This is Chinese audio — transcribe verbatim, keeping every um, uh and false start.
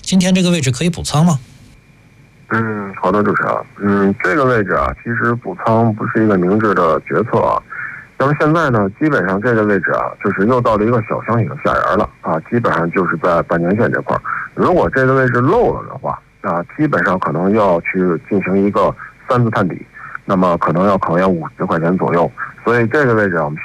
今天这个位置可以补仓吗？ 嗯，好的，主持人。嗯，这个位置啊，其实补仓不是一个明智的决策啊。那么现在呢，基本上这个位置啊，就是又到了一个小箱型下沿了啊，基本上就是在半年线这块儿。如果这个位置漏了的话，啊，基本上可能要去进行一个三次探底，那么可能要考验五十块钱左右。所以这个位置啊，我们